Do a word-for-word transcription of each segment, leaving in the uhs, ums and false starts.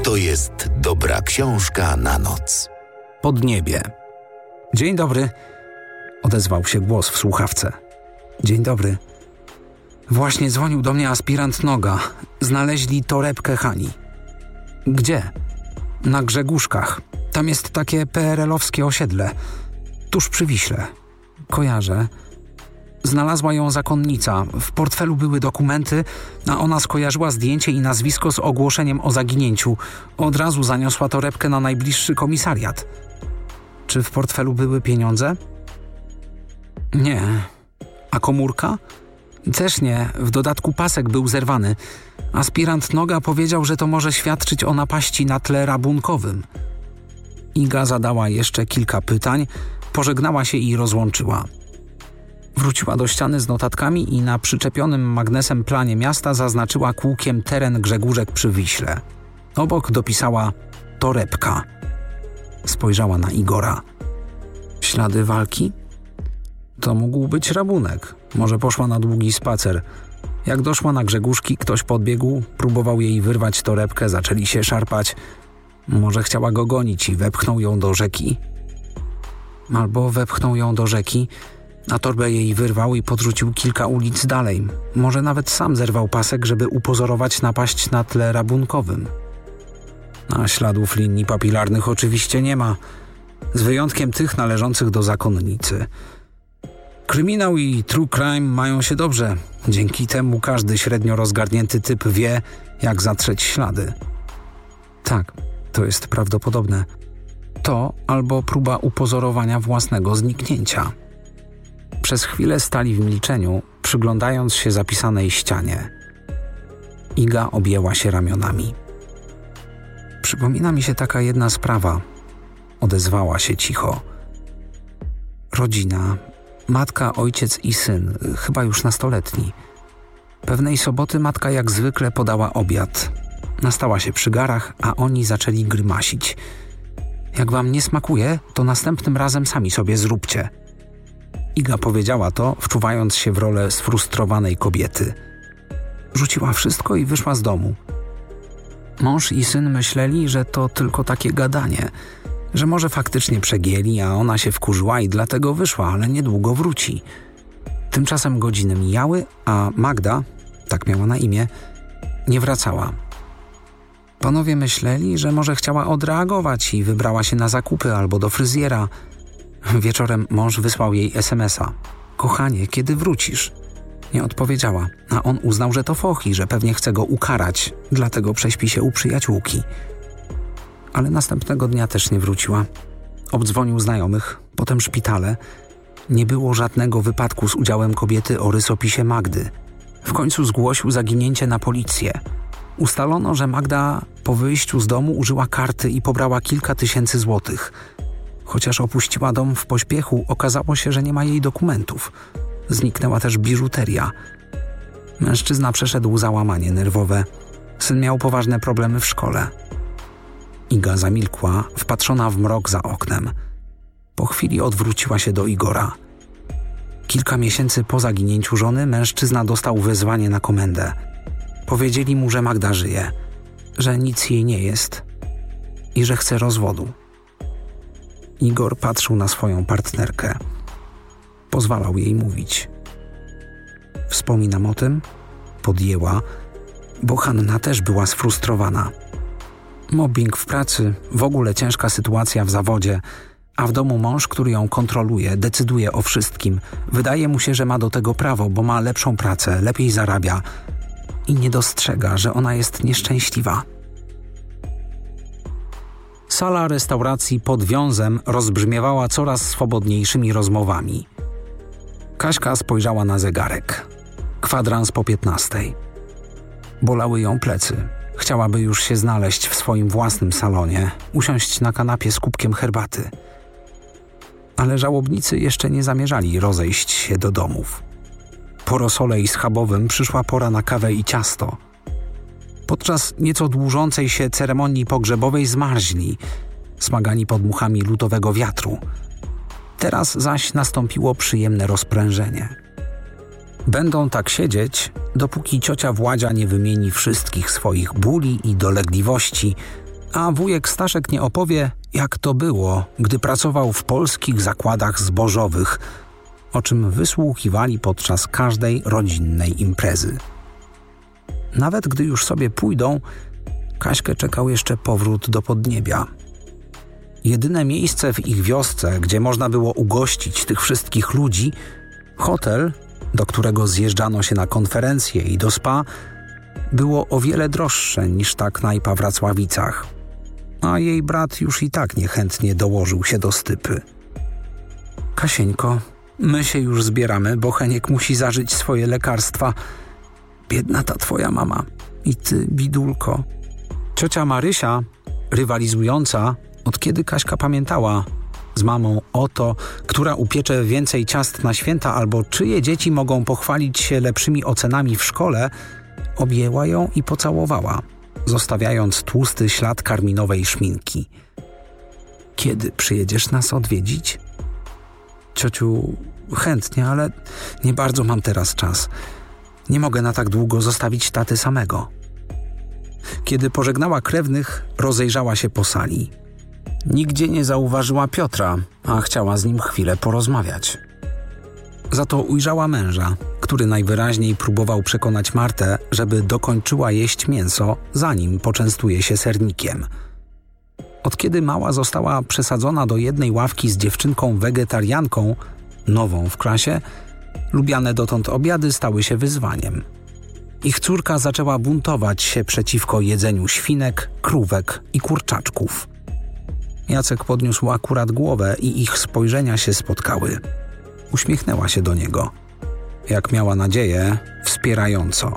To jest dobra książka na noc. Podniebie. Dzień dobry. Odezwał się głos w słuchawce. Dzień dobry. Właśnie dzwonił do mnie aspirant Noga. Znaleźli torebkę Hani. Gdzie? Na Grzegórzkach. Tam jest takie P R L-owskie osiedle. Tuż przy Wiśle. Kojarzę. Znalazła ją zakonnica. W portfelu były dokumenty, a ona skojarzyła zdjęcie i nazwisko z ogłoszeniem o zaginięciu. Od razu zaniosła torebkę na najbliższy komisariat. Czy w portfelu były pieniądze? Nie. A komórka? Też nie. W dodatku pasek był zerwany. Aspirant Noga powiedział, że to może świadczyć o napaści na tle rabunkowym. Iga zadała jeszcze kilka pytań, pożegnała się i rozłączyła. Wróciła do ściany z notatkami i na przyczepionym magnesem planie miasta zaznaczyła kółkiem teren Grzegórzek przy Wiśle. Obok dopisała torebka. Spojrzała na Igora. Ślady walki? To mógł być rabunek. Może poszła na długi spacer. Jak doszła na Grzegórzki, ktoś podbiegł, próbował jej wyrwać torebkę, zaczęli się szarpać. Może chciała go gonić i wepchnął ją do rzeki. Albo wepchnął ją do rzeki, a torbę jej wyrwał i podrzucił kilka ulic dalej. Może nawet sam zerwał pasek, żeby upozorować napaść na tle rabunkowym. A śladów linii papilarnych oczywiście nie ma, z wyjątkiem tych należących do zakonnicy. Kryminał i true crime mają się dobrze. Dzięki temu każdy średnio rozgarnięty typ wie, jak zatrzeć ślady. Tak, to jest prawdopodobne. To albo próba upozorowania własnego zniknięcia. Przez chwilę stali w milczeniu, przyglądając się zapisanej ścianie. Iga objęła się ramionami. Przypomina mi się taka jedna sprawa. Odezwała się cicho. Rodzina, matka, ojciec i syn, chyba już nastoletni. Pewnej soboty matka jak zwykle podała obiad. Nastała się przy garach, a oni zaczęli grymasić. Jak wam nie smakuje, to następnym razem sami sobie zróbcie. Iga powiedziała to, wczuwając się w rolę sfrustrowanej kobiety. Rzuciła wszystko i wyszła z domu. Mąż i syn myśleli, że to tylko takie gadanie, że może faktycznie przegięli, a ona się wkurzyła i dlatego wyszła, ale niedługo wróci. Tymczasem godziny mijały, a Magda, tak miała na imię, nie wracała. Panowie myśleli, że może chciała odreagować i wybrała się na zakupy albo do fryzjera. Wieczorem mąż wysłał jej es em es a. Kochanie, kiedy wrócisz? Nie odpowiedziała, a on uznał, że to foch i że pewnie chce go ukarać, dlatego prześpi się u przyjaciółki. Ale następnego dnia też nie wróciła. Obdzwonił znajomych, potem szpitale. Nie było żadnego wypadku z udziałem kobiety o rysopisie Magdy. W końcu zgłosił zaginięcie na policję. Ustalono, że Magda po wyjściu z domu użyła karty i pobrała kilka tysięcy złotych. Chociaż opuściła dom w pośpiechu, okazało się, że nie ma jej dokumentów. Zniknęła też biżuteria. Mężczyzna przeszedł załamanie nerwowe. Syn miał poważne problemy w szkole. Iga zamilkła, wpatrzona w mrok za oknem. Po chwili odwróciła się do Igora. Kilka miesięcy po zaginięciu żony mężczyzna dostał wezwanie na komendę. Powiedzieli mu, że Magda żyje, że nic jej nie jest i że chce rozwodu. Igor patrzył na swoją partnerkę. Pozwalał jej mówić. Wspominam o tym, podjęła, bo Hanna też była sfrustrowana. Mobbing w pracy, w ogóle ciężka sytuacja w zawodzie, a w domu mąż, który ją kontroluje, decyduje o wszystkim. Wydaje mu się, że ma do tego prawo, bo ma lepszą pracę, lepiej zarabia i nie dostrzega, że ona jest nieszczęśliwa. Sala restauracji pod Wiązem rozbrzmiewała coraz swobodniejszymi rozmowami. Kaśka spojrzała na zegarek. Kwadrans po piętnastej. Bolały ją plecy. Chciałaby już się znaleźć w swoim własnym salonie, usiąść na kanapie z kubkiem herbaty. Ale żałobnicy jeszcze nie zamierzali rozejść się do domów. Po rosole i schabowym przyszła pora na kawę i ciasto. Podczas nieco dłużącej się ceremonii pogrzebowej zmarzli, smagani podmuchami lutowego wiatru. Teraz zaś nastąpiło przyjemne rozprężenie. Będą tak siedzieć, dopóki ciocia Władzia nie wymieni wszystkich swoich bóli i dolegliwości A wujek Staszek nie opowie, jak to było, gdy pracował w polskich zakładach zbożowych, o czym wysłuchiwali podczas każdej rodzinnej imprezy. Nawet gdy już sobie pójdą, Kaśkę czekał jeszcze powrót do Podniebia. Jedyne miejsce w ich wiosce, gdzie można było ugościć tych wszystkich ludzi, hotel, do którego zjeżdżano się na konferencje i do spa, było o wiele droższe niż ta knajpa w Racławicach, a jej brat już i tak niechętnie dołożył się do stypy. Kasieńko, my się już zbieramy, bo Heniek musi zażyć swoje lekarstwa. Biedna ta twoja mama. I ty, bidulko. Ciocia Marysia, rywalizująca, od kiedy Kaśka pamiętała, z mamą o to, która upiecze więcej ciast na święta albo czyje dzieci mogą pochwalić się lepszymi ocenami w szkole, objęła ją i pocałowała, zostawiając tłusty ślad karminowej szminki. Kiedy przyjedziesz nas odwiedzić? Ciociu, chętnie, ale nie bardzo mam teraz czas. Nie mogę na tak długo zostawić taty samego. Kiedy pożegnała krewnych, rozejrzała się po sali. Nigdzie nie zauważyła Piotra, a chciała z nim chwilę porozmawiać. Za to ujrzała męża, który najwyraźniej próbował przekonać Martę, żeby dokończyła jeść mięso, zanim poczęstuje się sernikiem. Od kiedy mała została przesadzona do jednej ławki z dziewczynką wegetarianką, nową w klasie, lubiane dotąd obiady stały się wyzwaniem. Ich córka zaczęła buntować się przeciwko jedzeniu świnek, krówek i kurczaczków. Jacek podniósł akurat głowę i ich spojrzenia się spotkały. Uśmiechnęła się do niego. Jak miała nadzieję, wspierająco.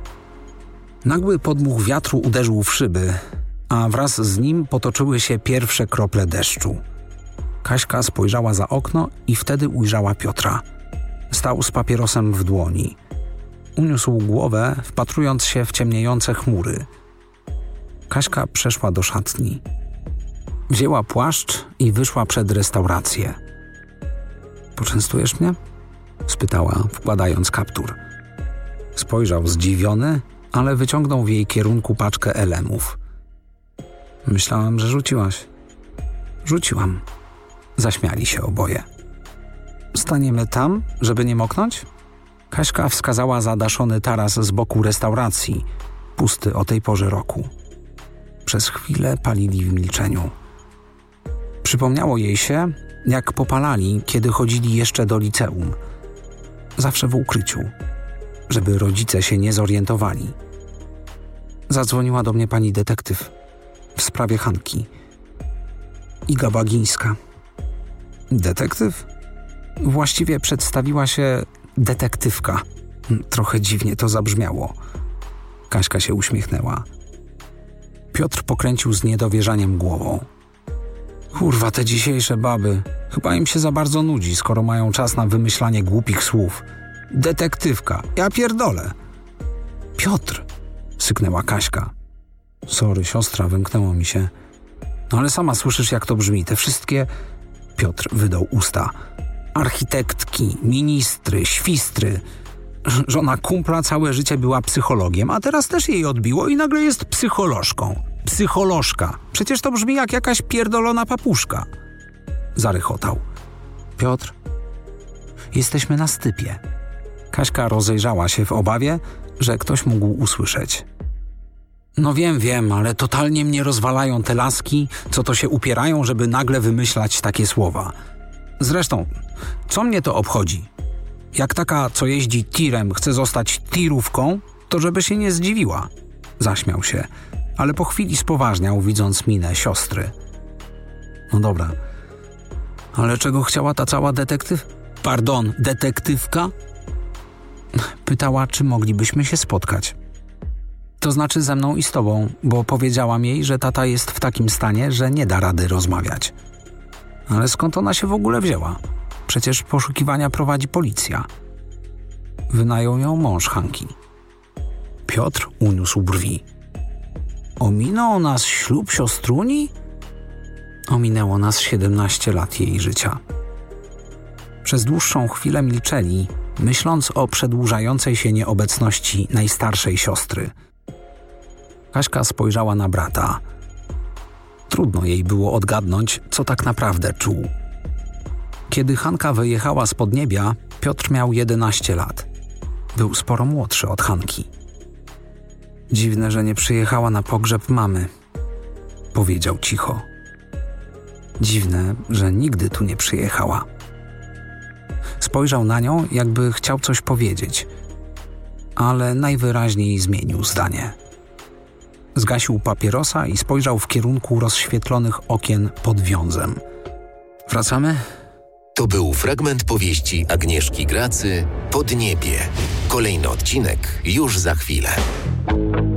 Nagły podmuch wiatru uderzył w szyby, a wraz z nim potoczyły się pierwsze krople deszczu. Kaśka spojrzała za okno i wtedy ujrzała Piotra. Stał z papierosem w dłoni. Uniósł głowę, wpatrując się w ciemniejące chmury. Kaśka przeszła do szatni. Wzięła płaszcz i wyszła przed restaurację. „Poczęstujesz mnie?” spytała, wkładając kaptur. Spojrzał zdziwiony, ale wyciągnął w jej kierunku paczkę elemów. „Myślałam, że rzuciłaś.” „Rzuciłam.” Zaśmiali się oboje. „Staniemy tam, żeby nie moknąć?” Kaśka wskazała zadaszony taras z boku restauracji, pusty o tej porze roku. Przez chwilę palili w milczeniu. Przypomniało jej się, jak popalali, kiedy chodzili jeszcze do liceum. Zawsze w ukryciu, żeby rodzice się nie zorientowali. Zadzwoniła do mnie pani detektyw w sprawie Hanki. Iga Bagińska. Detektyw? Właściwie przedstawiła się detektywka. Trochę dziwnie to zabrzmiało. Kaśka się uśmiechnęła. Piotr pokręcił z niedowierzaniem głową. „Kurwa, te dzisiejsze baby. Chyba im się za bardzo nudzi, skoro mają czas na wymyślanie głupich słów. Detektywka. Ja pierdolę.” „Piotr!” syknęła Kaśka. „Sorry, siostra, wymknęło mi się. No ale sama słyszysz, jak to brzmi. Te wszystkie...” Piotr wydał usta. „Architektki, ministry, świstry. Żona kumpla całe życie była psychologiem, a teraz też jej odbiło i nagle jest psycholożką. Psycholożka. Przecież to brzmi jak jakaś pierdolona papuszka.” Zarechotał. „Piotr, jesteśmy na stypie.” Kaśka rozejrzała się w obawie, że ktoś mógł usłyszeć. „No wiem, wiem, ale totalnie mnie rozwalają te laski, co to się upierają, żeby nagle wymyślać takie słowa. Zresztą, co mnie to obchodzi? Jak taka, co jeździ tirem, chce zostać tirówką, to żeby się nie zdziwiła.” Zaśmiał się, ale po chwili spoważniał, widząc minę siostry. „No dobra, ale czego chciała ta cała detektyw? Pardon, detektywka?” Pytała, czy moglibyśmy się spotkać. „To znaczy ze mną i z tobą, bo powiedziałam jej, że tata jest w takim stanie, że nie da rady rozmawiać.” „Ale skąd ona się w ogóle wzięła? Przecież poszukiwania prowadzi policja.” „Wynajął ją mąż Hanki.” Piotr uniósł brwi. „Ominął nas ślub siostruni?” „Ominęło nas siedemnaście lat jej życia.” Przez dłuższą chwilę milczeli, myśląc o przedłużającej się nieobecności najstarszej siostry. Kaśka spojrzała na brata. Trudno jej było odgadnąć, co tak naprawdę czuł. Kiedy Hanka wyjechała z Podniebia, Piotr miał jedenaście lat. Był sporo młodszy od Hanki. Dziwne, że nie przyjechała na pogrzeb mamy, powiedział cicho. Dziwne, że nigdy tu nie przyjechała. Spojrzał na nią, jakby chciał coś powiedzieć, ale najwyraźniej zmienił zdanie. Zgasił papierosa i spojrzał w kierunku rozświetlonych okien pod wiązem. Wracamy? To był fragment powieści Agnieszki Gracy Podniebie. Kolejny odcinek już za chwilę.